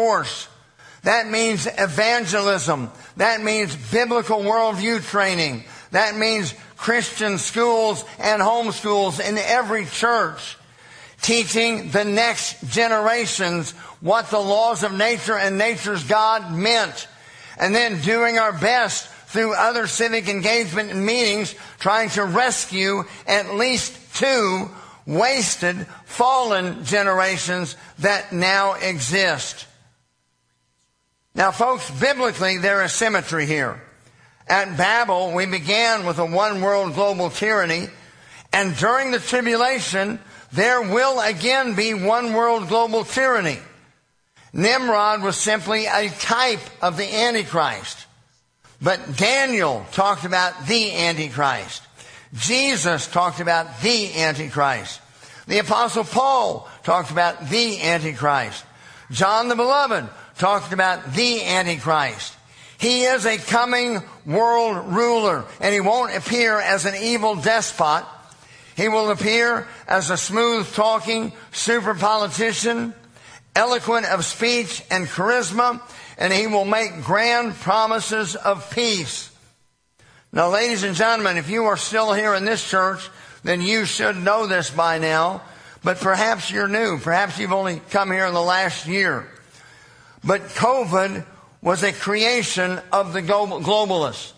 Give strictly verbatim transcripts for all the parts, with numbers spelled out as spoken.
force. That means evangelism. That means biblical worldview training. That means Christian schools and homeschools in every church, teaching the next generations what the laws of nature and nature's God meant, and then doing our best through other civic engagement and meetings, trying to rescue at least two wasted, fallen generations that now exist. Now, folks, biblically, there is symmetry here. At Babel, we began with a one-world global tyranny, and during the tribulation, there will again be one-world global tyranny. Nimrod was simply a type of the Antichrist. But Daniel talked about the Antichrist. Jesus talked about the Antichrist. The Apostle Paul talked about the Antichrist. John the Beloved talked about the Antichrist. He is a coming world ruler, and he won't appear as an evil despot. He will appear as a smooth-talking super politician, eloquent of speech and charisma, and he will make grand promises of peace. Now, ladies and gentlemen, if you are still here in this church, then you should know this by now. But perhaps you're new. Perhaps you've only come here in the last year. But COVID was a creation of the globalists.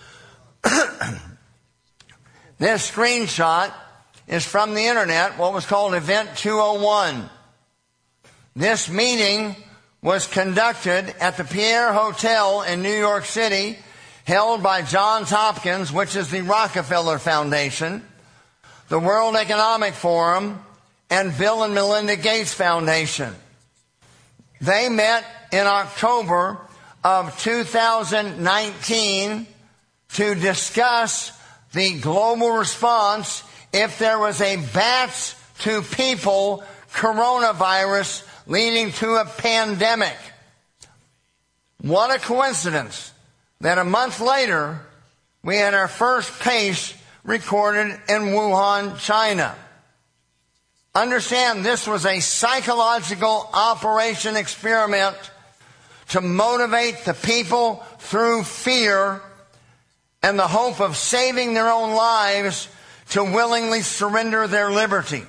This screenshot is from the internet, what was called Event two oh one. This meeting was conducted at the Pierre Hotel in New York City, held by Johns Hopkins, which is the Rockefeller Foundation, the World Economic Forum, and Bill and Melinda Gates Foundation. They met in October of two thousand nineteen to discuss the global response if there was a bats to people coronavirus leading to a pandemic. What a coincidence that a month later we had our first case recorded in Wuhan, China. Understand, this was a psychological operation experiment to motivate the people through fear and the hope of saving their own lives to willingly surrender their liberty.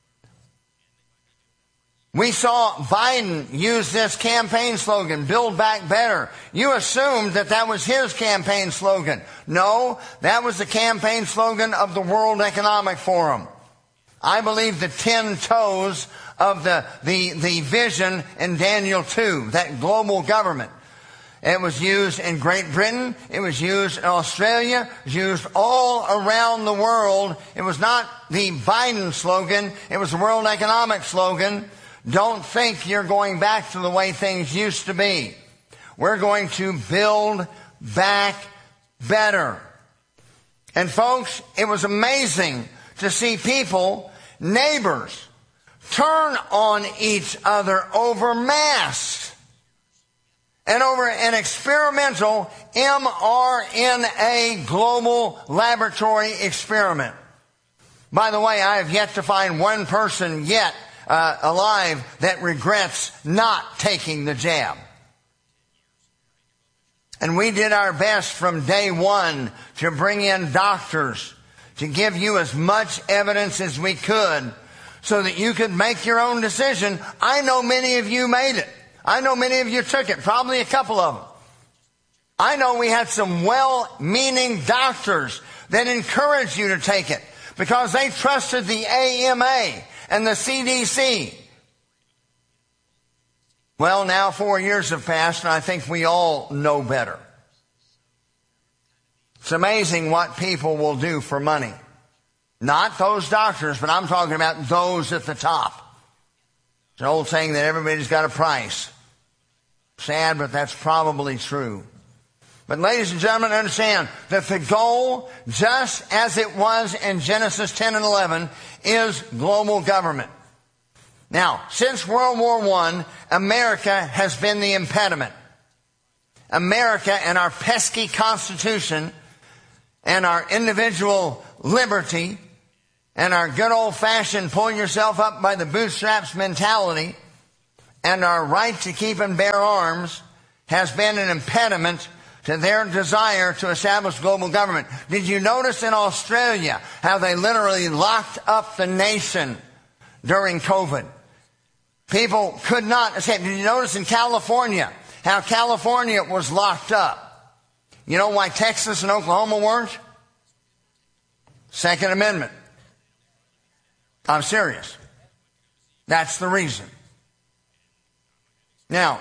We saw Biden use this campaign slogan, Build Back Better. You assumed that that was his campaign slogan. No, that was the campaign slogan of the World Economic Forum. I believe the ten toes of the, the, the vision in Daniel two, that global government. It was used in Great Britain. It was used in Australia. It was used all around the world. It was not the Biden slogan. It was the World Economic slogan. Don't think you're going back to the way things used to be. We're going to build back better. And folks, it was amazing to see people, neighbors, turn on each other over masks and over an experimental M R N A global laboratory experiment. By the way, I have yet to find one person yet uh, alive that regrets not taking the jab. And we did our best from day one to bring in doctors to give you as much evidence as we could so that you could make your own decision. I know many of you made it. I know many of you took it, probably a couple of them. I know we had some well-meaning doctors that encouraged you to take it because they trusted the A M A and the C D C. Well, now four years have passed, and I think we all know better. It's amazing what people will do for money. Not those doctors, but I'm talking about those at the top. It's an old saying that everybody's got a price. Sad, but that's probably true. But ladies and gentlemen, understand that the goal, just as it was in Genesis ten and eleven, is global government. Now, since World War One, America has been the impediment. America and our pesky Constitution and our individual liberty and our good old-fashioned pull yourself up by the bootstraps mentality and our right to keep and bear arms has been an impediment to their desire to establish global government. Did you notice in Australia how they literally locked up the nation during COVID? People could not escape. Did you notice in California how California was locked up? You know why Texas and Oklahoma weren't? Second Amendment. I'm serious. That's the reason. Now,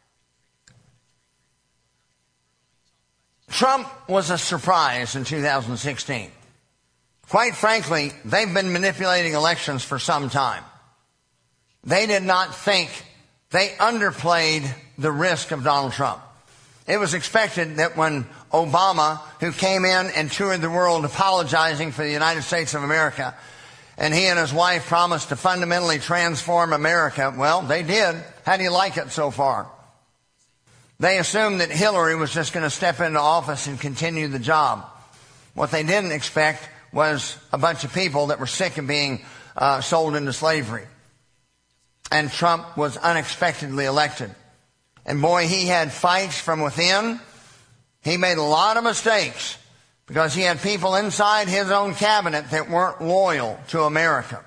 Trump was a surprise in two thousand sixteen. Quite frankly, they've been manipulating elections for some time. They did not think, they underplayed the risk of Donald Trump. It was expected that when Obama, who came in and toured the world apologizing for the United States of America, and he and his wife promised to fundamentally transform America, well, they did. How do you like it so far? They assumed that Hillary was just going to step into office and continue the job. What they didn't expect was a bunch of people that were sick of being uh, sold into slavery. And Trump was unexpectedly elected. And boy, he had fights from within. He made a lot of mistakes because he had people inside his own cabinet that weren't loyal to America.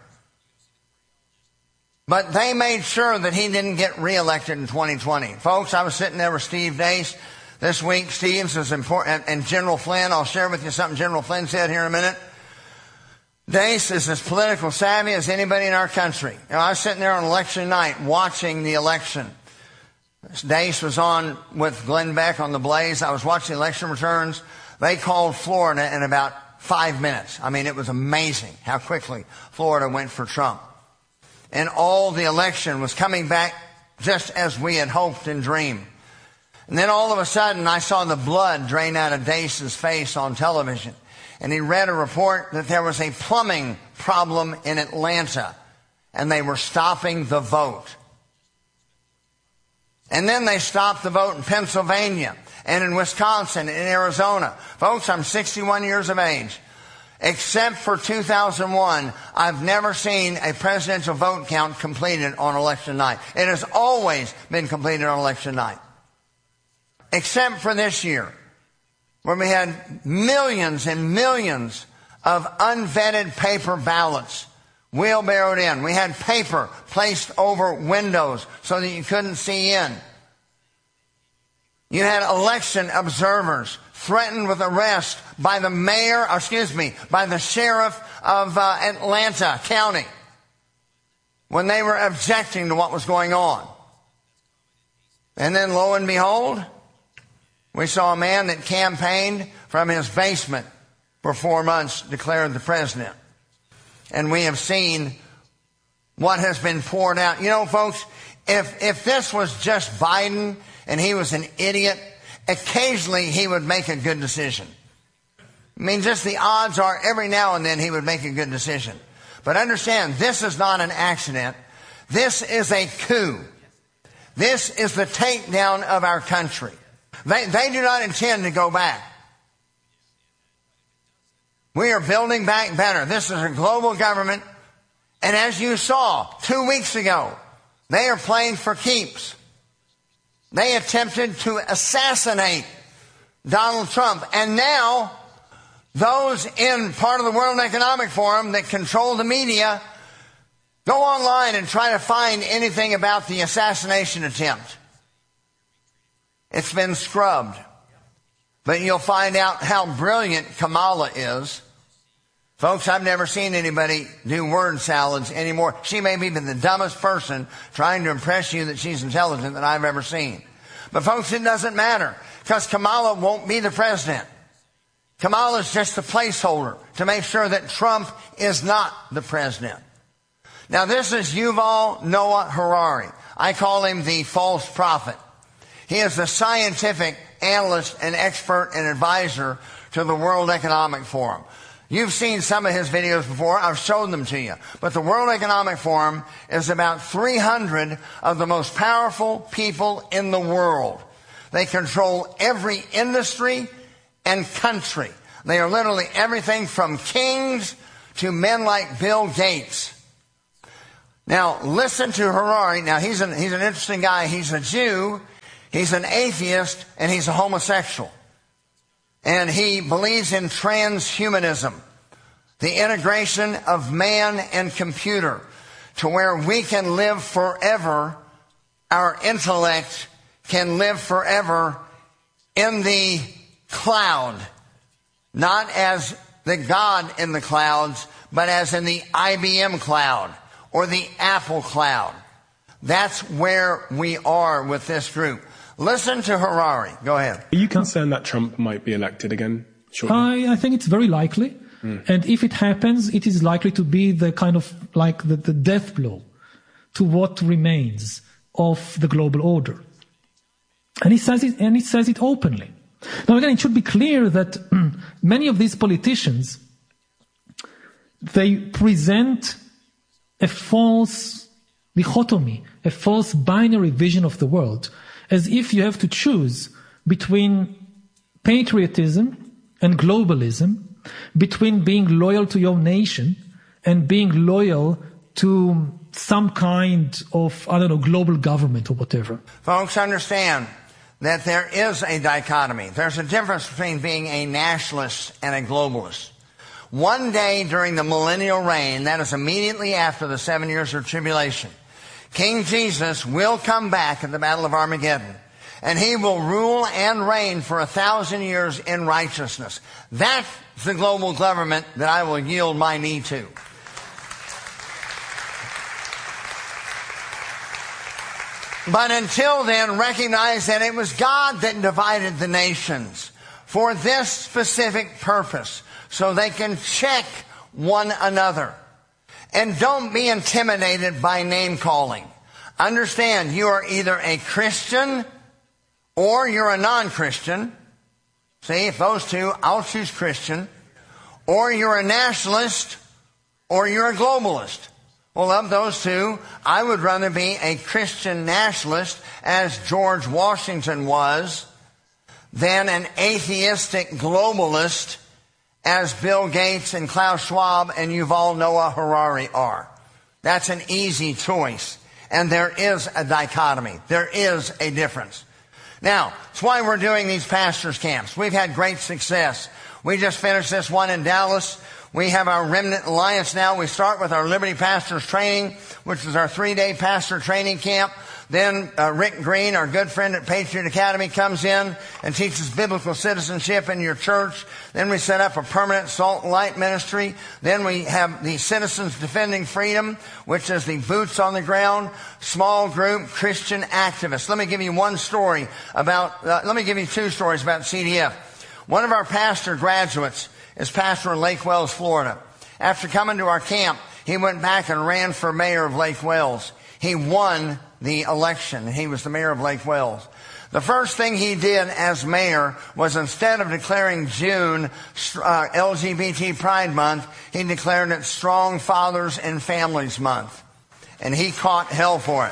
But they made sure that he didn't get reelected in twenty twenty. Folks, I was sitting there with Steve Deace this week. Steve's is important, and General Flynn. I'll share with you something General Flynn said here in a minute. Deace is as political savvy as anybody in our country. You know, I was sitting there on election night watching the election. Deace was on with Glenn Beck on the Blaze. I was watching the election returns. They called Florida in about five minutes. I mean, it was amazing how quickly Florida went for Trump. And all the election was coming back just as we had hoped and dreamed. And then all of a sudden, I saw the blood drain out of Deace's face on television. And he read a report that there was a plumbing problem in Atlanta, and they were stopping the vote. And then they stopped the vote in Pennsylvania and in Wisconsin and in Arizona. Folks, I'm sixty-one years of age. Except for two thousand one, I've never seen a presidential vote count completed on election night. It has always been completed on election night. Except for this year, where we had millions and millions of unvetted paper ballots wheelbarrowed in. We had paper placed over windows so that you couldn't see in. You had election observers threatened with arrest by the mayor, or excuse me, by the sheriff of uh, Atlanta County when they were objecting to what was going on. And then lo and behold, we saw a man that campaigned from his basement for four months declared the president. And we have seen what has been poured out. You know, folks, if if this was just Biden and he was an idiot, occasionally he would make a good decision. I mean, just the odds are every now and then he would make a good decision. But understand, this is not an accident. This is a coup. This is the takedown of our country. They, they do not intend to go back. We are building back better. This is a global government. And as you saw two weeks ago, they are playing for keeps. They attempted to assassinate Donald Trump. And now, those in part of the World Economic Forum that control the media go online and try to find anything about the assassination attempt. It's been scrubbed. But you'll find out how brilliant Kamala is. Folks, I've never seen anybody do word salads anymore. She may be the dumbest person trying to impress you that she's intelligent that I've ever seen. But folks, it doesn't matter because Kamala won't be the president. Kamala is just a placeholder to make sure that Trump is not the president. Now, this is Yuval Noah Harari. I call him the false prophet. He is the scientific analyst and expert and advisor to the World Economic Forum. You've seen some of his videos before. I've shown them to you. But the World Economic Forum is about three hundred of the most powerful people in the world. They control every industry and country. They are literally everything from kings to men like Bill Gates. Now, listen to Harari. Now, he's an, he's an interesting guy. He's a Jew, he's an atheist, and he's a homosexual. And he believes in transhumanism, the integration of man and computer to where we can live forever. Our intellect can live forever in the cloud, not as the God in the clouds, but as in the I B M cloud or the Apple cloud. That's where we are with this group. Listen to Harari. Go ahead. Are you concerned that Trump might be elected again shortly? I, I think it's very likely. Mm. And if it happens, it is likely to be the kind of like the, the death blow to what remains of the global order. And he says it, and he says it openly. Now again, it should be clear that many of these politicians, they present a false dichotomy, a false binary vision of the world, as if you have to choose between patriotism and globalism, between being loyal to your nation and being loyal to some kind of, I don't know, global government or whatever. Folks, understand that there is a dichotomy. There's a difference between being a nationalist and a globalist. One day during the millennial reign, that is immediately after the seven years of tribulation, King Jesus will come back at the Battle of Armageddon, and he will rule and reign for a thousand years in righteousness. That's the global government that I will yield my knee to. But until then, recognize that it was God that divided the nations for this specific purpose, so they can check one another. And don't be intimidated by name calling. Understand, you are either a Christian or you're a non-Christian. See, if those two, I'll choose Christian. Or you're a nationalist or you're a globalist. Well, of those two, I would rather be a Christian nationalist, as George Washington was, than an atheistic globalist, as Bill Gates and Klaus Schwab and Yuval Noah Harari are. That's an easy choice. And there is a dichotomy. There is a difference. Now, that's why we're doing these pastors' camps. We've had great success. We just finished this one in Dallas. We have our Remnant Alliance now. We start with our Liberty Pastors Training, which is our three-day pastor training camp. Then uh, Rick Green, our good friend at Patriot Academy, comes in and teaches biblical citizenship in your church. Then we set up a permanent Salt and Light ministry. Then we have the Citizens Defending Freedom, which is the boots on the ground, small group Christian activists. Let me give you one story about, uh, let me give you two stories about C D F. One of our pastor graduates is pastor in Lake Wales, Florida. After coming to our camp, he went back and ran for mayor of Lake Wales. He won the election. He was the mayor of Lake Wales. The first thing he did as mayor was, instead of declaring June uh, L G B T Pride Month, he declared it Strong Fathers and Families Month. And he caught hell for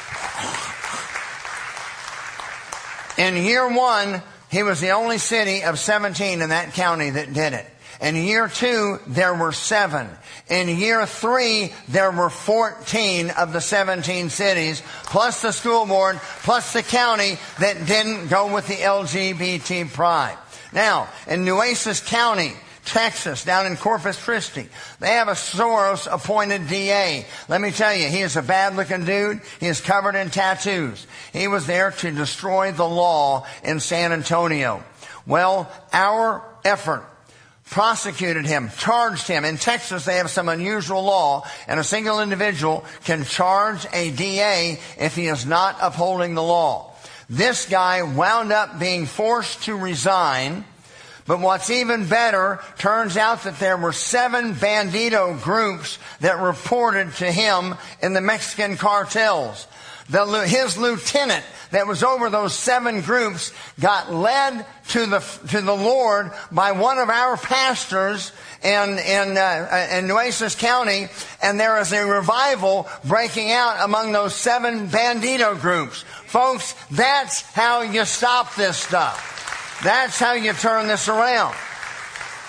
it. In year one, he was the only city of seventeen in that county that did it. In year two, there were seven. In year three, there were fourteen of the seventeen cities, plus the school board, plus the county that didn't go with the L G B T pride. Now, in Nueces County, Texas, down in Corpus Christi, they have a Soros-appointed D A. Let me tell you, he is a bad-looking dude. He is covered in tattoos. He was there to destroy the law in San Antonio. Well, our effort prosecuted him, charged him. In Texas, they have some unusual law, and a single individual can charge a D A if he is not upholding the law. This guy wound up being forced to resign. But what's even better, turns out that there were seven bandito groups that reported to him in the Mexican cartels. The, his lieutenant that was over those seven groups got led to the to the Lord by one of our pastors in in, uh, in Nueces County, and there is a revival breaking out among those seven bandito groups. Folks, that's how you stop this stuff. That's how you turn this around.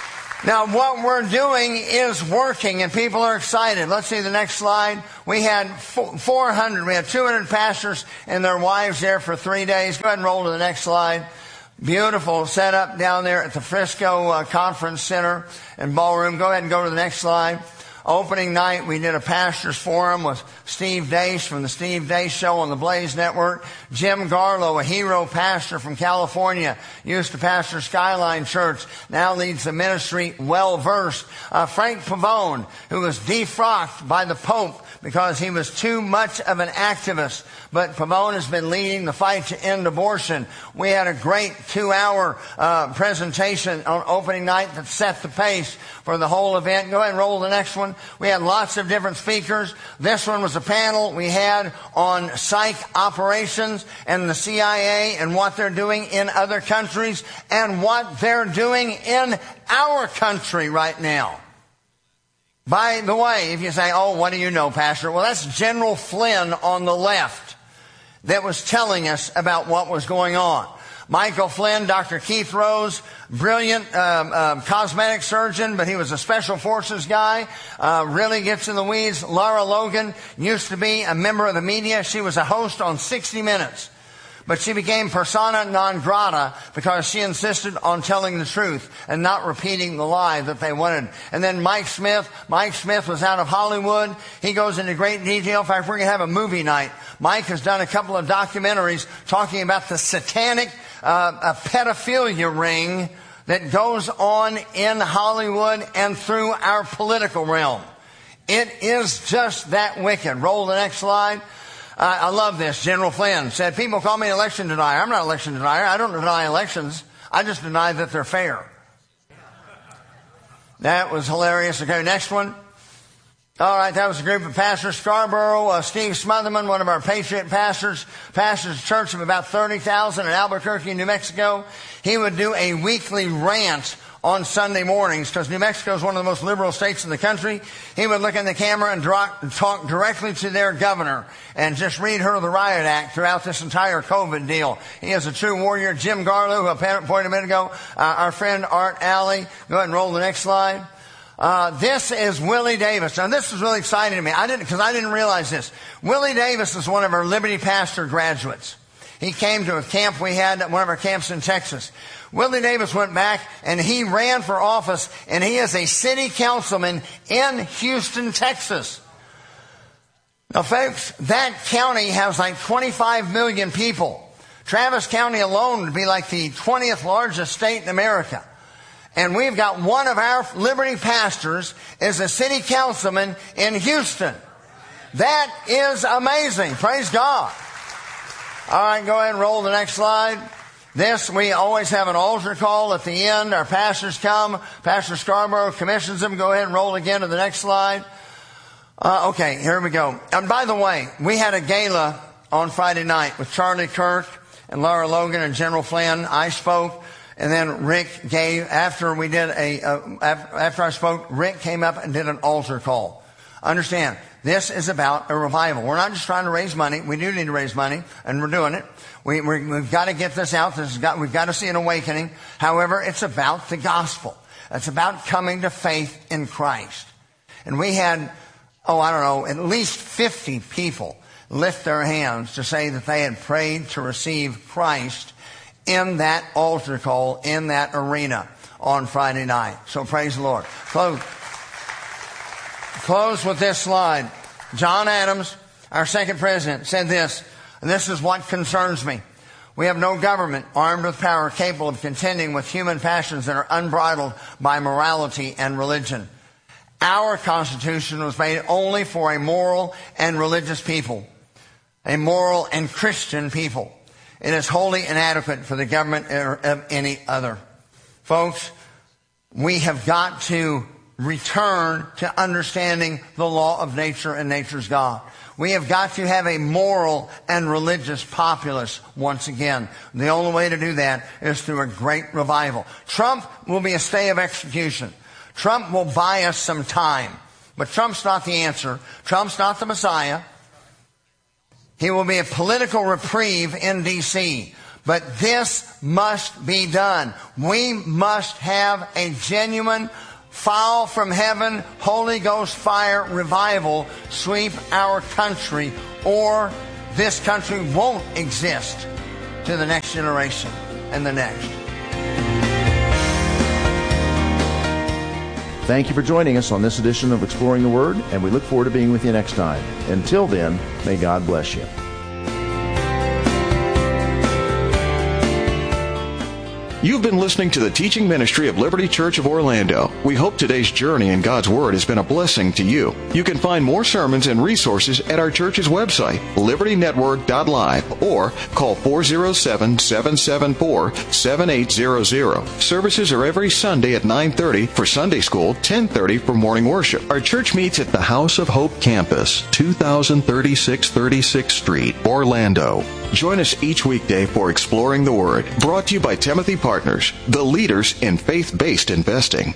Now, what we're doing is working, and people are excited. Let's see the next slide. We had four hundred, we had two hundred pastors and their wives there for three days. Go ahead and roll to the next slide. Beautiful setup down there at the Frisco uh, Conference Center and Ballroom. Go ahead and go to the next slide. Opening night, we did a pastor's forum with Steve Deace from the Steve Deace Show on the Blaze Network. Jim Garlow, a hero pastor from California, used to pastor Skyline Church, now leads the ministry well-versed. Uh, Frank Pavone, who was defrocked by the Pope because he was too much of an activist. But Pavone has been leading the fight to end abortion. We had a great two-hour uh, presentation on opening night that set the pace for the whole event. Go ahead and roll the next one. We had lots of different speakers. This one was a panel we had on psych operations and the C I A and what they're doing in other countries and what they're doing in our country right now. By the way, if you say, oh, what do you know, Pastor? Well, that's General Flynn on the left that was telling us about what was going on. Michael Flynn, Doctor Keith Rose, brilliant um, um, cosmetic surgeon, but he was a special forces guy, uh, really gets in the weeds. Lara Logan used to be a member of the media. She was a host on sixty minutes. But she became persona non grata because she insisted on telling the truth and not repeating the lie that they wanted. And then Mike Smith. Mike Smith was out of Hollywood. He goes into great detail. In fact, we're going to have a movie night. Mike has done a couple of documentaries talking about the satanic uh, a pedophilia ring that goes on in Hollywood and through our political realm. It is just that wicked. Roll the next slide. Uh, I love this. General Flynn said, people call me an election denier. I'm not an election denier. I don't deny elections. I just deny that they're fair. That was hilarious. Okay, next one. All right, that was a group of pastors. Scarborough, uh, Steve Smotherman, one of our Patriot pastors, pastors a church of about thirty thousand in Albuquerque, New Mexico. He would do a weekly rant on Sunday mornings, because New Mexico is one of the most liberal states in the country. He would look in the camera and dro- talk directly to their governor and just read her the riot act throughout this entire COVID deal. He is a true warrior. Jim Garlow, who I pointed a minute ago, uh, our friend Art Alley. Go ahead and roll the next slide. Uh, this is Willie Davis. Now, this is really exciting to me. I didn't, because I didn't realize this. Willie Davis is one of our Liberty Pastor graduates. He came to a camp we had at one of our camps in Texas. Willie Davis went back and he ran for office, and he is a city councilman in Houston, Texas. Now, folks, that county has like twenty-five million people. Travis County alone would be like the twentieth largest state in America. And we've got one of our Liberty pastors is a city councilman in Houston. That is amazing. Praise God. All right, go ahead and roll the next slide. This, we always have an altar call at the end. Our pastors come. Pastor Scarborough commissions them. Go ahead and roll again to the next slide. Uh, okay, here we go. And by the way, we had a gala on Friday night with Charlie Kirk and Lara Logan and General Flynn. I spoke, and then Rick gave, after we did a, uh, after I spoke, Rick came up and did an altar call. Understand, this is about a revival. We're not just trying to raise money. We do need to raise money, and we're doing it. We, we're, we've got to get this out. This has got, we've got to see an awakening. However, it's about the gospel. It's about coming to faith in Christ. And we had, oh, I don't know, at least fifty people lift their hands to say that they had prayed to receive Christ in that altar call, in that arena on Friday night. So praise the Lord. Close, close with this slide. John Adams, our second president, said this. And this is what concerns me. We have no government armed with power capable of contending with human passions that are unbridled by morality and religion. Our Constitution was made only for a moral and religious people, a moral and Christian people. It is wholly inadequate for the government of any other. Folks, we have got to return to understanding the law of nature and nature's God. We have got to have a moral and religious populace once again. The only way to do that is through a great revival. Trump will be a stay of execution. Trump will buy us some time. But Trump's not the answer. Trump's not the Messiah. He will be a political reprieve in D C But this must be done. We must have a genuine fall from heaven, Holy Ghost fire revival sweep our country, or this country won't exist to the next generation and the next. Thank you for joining us on this edition of Exploring the Word, and we look forward to being with you next time. Until then, may God bless you. You've been listening to the teaching ministry of Liberty Church of Orlando. We hope today's journey in God's Word has been a blessing to you. You can find more sermons and resources at our church's website, liberty network dot live, or call four oh seven, seven seven four, seven eight zero zero. Services are every Sunday at nine thirty for Sunday School, ten thirty for morning worship. Our church meets at the House of Hope Campus, two thousand thirty-six thirty-sixth Street, Orlando. Join us each weekday for Exploring the Word, brought to you by Timothy Partners, the leaders in faith-based investing.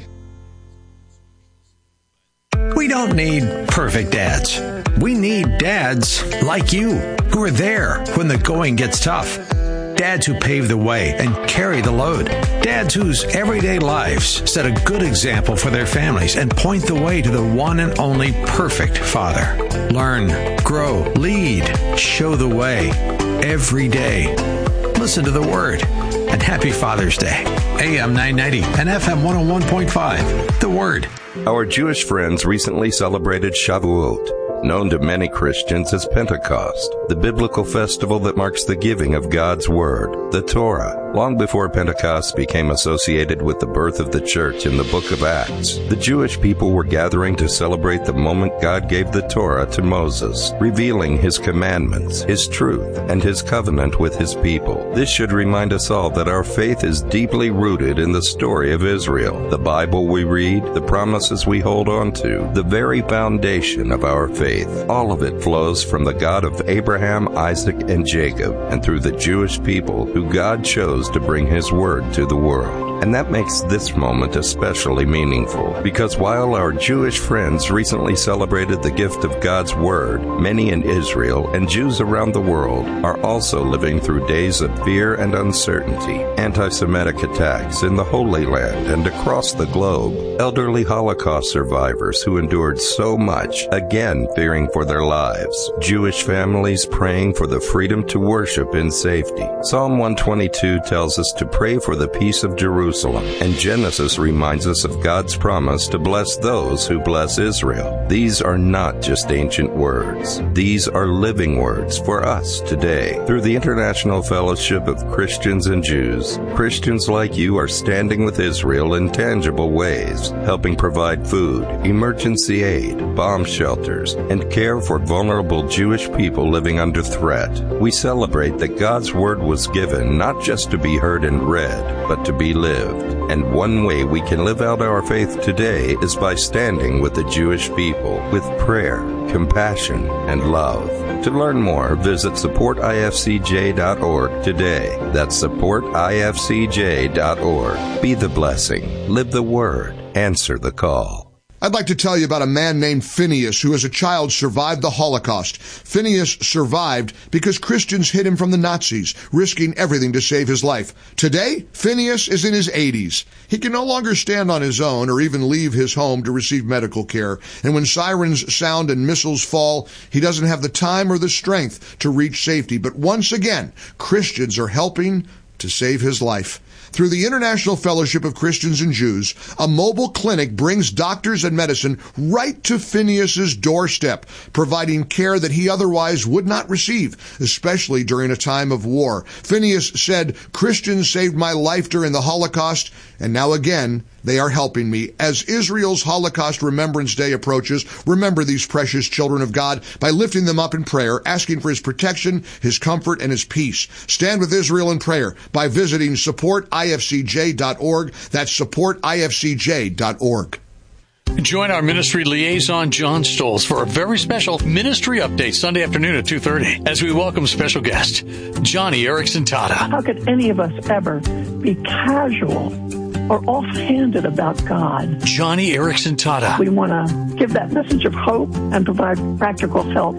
We don't need perfect dads. We need dads like you, who are there when the going gets tough. Dads who pave the way and carry the load. Dads whose everyday lives set a good example for their families and point the way to the one and only perfect father. Learn, grow, lead, show the way every day. Listen to the Word. And happy Father's Day. A M nine ninety and F M one oh one point five. The Word. Our Jewish friends recently celebrated Shavuot, known to many Christians as Pentecost, the biblical festival that marks the giving of God's Word, the Torah. Long before Pentecost became associated with the birth of the church in the book of Acts, the Jewish people were gathering to celebrate the moment God gave the Torah to Moses, revealing his commandments, his truth, and his covenant with his people. This should remind us all that our faith is deeply rooted in the story of Israel, the Bible we read, the promises we hold on to, the very foundation of our faith. All of it flows from the God of Abraham, Isaac, and Jacob, and through the Jewish people who God chose to bring his word to the world. And that makes this moment especially meaningful, because while our Jewish friends recently celebrated the gift of God's word, many in Israel and Jews around the world are also living through days of fear and uncertainty, anti-Semitic attacks in the Holy Land and across the globe, elderly Holocaust survivors who endured so much, again fearing for their lives, Jewish families praying for the freedom to worship in safety. Psalm one twenty-two tells us to pray for the peace of Jerusalem, and Genesis reminds us of God's promise to bless those who bless Israel. These are not just ancient words. These are living words for us today. Through the International Fellowship of Christians and Jews, Christians like you are standing with Israel in tangible ways, helping provide food, emergency aid, bomb shelters, and care for vulnerable Jewish people living under threat. We celebrate that God's word was given not just to be heard and read, but to be lived. And one way we can live out our faith today is by standing with the Jewish people with prayer, compassion, and love. To learn more, visit support I F C J dot org today. That's support I F C J dot org. Be the blessing. Live the word. Answer the call. I'd like to tell you about a man named Phineas who as a child survived the Holocaust. Phineas survived because Christians hid him from the Nazis, risking everything to save his life. Today, Phineas is in his eighties. He can no longer stand on his own or even leave his home to receive medical care. And when sirens sound and missiles fall, he doesn't have the time or the strength to reach safety. But once again, Christians are helping to save his life. Through the International Fellowship of Christians and Jews, a mobile clinic brings doctors and medicine right to Phineas's doorstep, providing care that he otherwise would not receive, especially during a time of war. Phineas said, "Christians saved my life during the Holocaust, and now again, they are helping me." As Israel's Holocaust Remembrance Day approaches, remember these precious children of God by lifting them up in prayer, asking for his protection, his comfort, and his peace. Stand with Israel in prayer by visiting support I F C J dot org. That's support I F C J dot org. Join our ministry liaison, John Stolz, for a very special ministry update Sunday afternoon at two thirty as we welcome special guest, Johnny Erickson Tata. How could any of us ever be casual or offhanded about God? Johnny Erickson Tata. We want to give that message of hope and provide practical help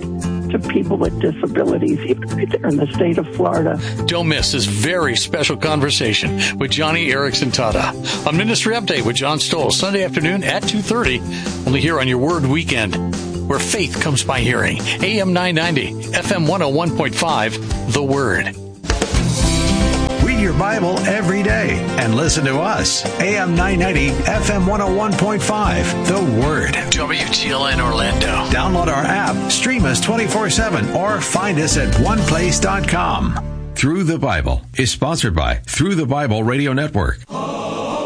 to people with disabilities, even right there in the state of Florida. Don't miss this very special conversation with Johnny Erickson Tata on Ministry Update with John Stoll, Sunday afternoon at two thirty, only here on your Word Weekend, where faith comes by hearing. A M nine ninety, F M one oh one point five, The Word. Read your Bible every day and listen to us. A M nine ninety, F M one oh one point five, The Word. W T L N Orlando. Download our app, stream us twenty-four seven, or find us at one place dot com. Through the Bible is sponsored by Through the Bible Radio Network.